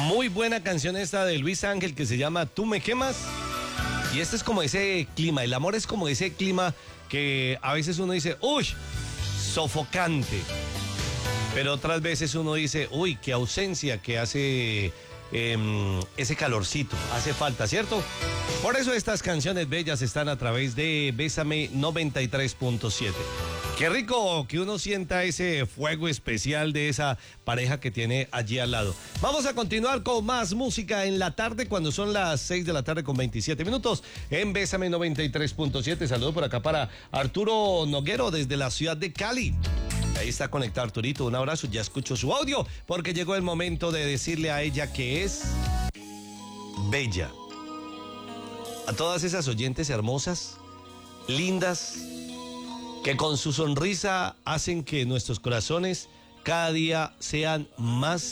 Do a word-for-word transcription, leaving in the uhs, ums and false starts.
Muy buena canción esta de Luis Ángel que se llama Tú me quemas. Y este es como ese clima, el amor es como ese clima que a veces uno dice, uy, sofocante. Pero otras veces uno dice, uy, qué ausencia que hace eh, ese calorcito, hace falta, ¿cierto? Por eso estas canciones bellas están a través de Bésame noventa y tres punto siete. Qué rico que uno sienta ese fuego especial de esa pareja que tiene allí al lado. Vamos a continuar con más música en la tarde cuando son las seis de la tarde con veintisiete minutos en Bésame noventa y tres punto siete. Saludo por acá para Arturo Noguero desde la ciudad de Cali. Ahí está conectado Arturito, un abrazo, ya escucho su audio porque llegó el momento de decirle a ella que es bella. A todas esas oyentes hermosas, lindas, que con su sonrisa hacen que nuestros corazones cada día sean más